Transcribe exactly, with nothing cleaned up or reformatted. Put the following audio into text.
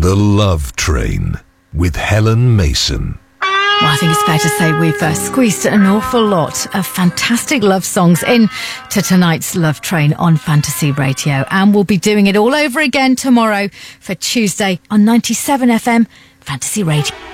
The Love Train with Helen Mason. Well, I think it's fair to say we've uh, squeezed an awful lot of fantastic love songs in to tonight's Love Train on Fantasy Radio. And we'll be doing it all over again tomorrow for Tuesday on ninety-seven F M Fantasy Radio.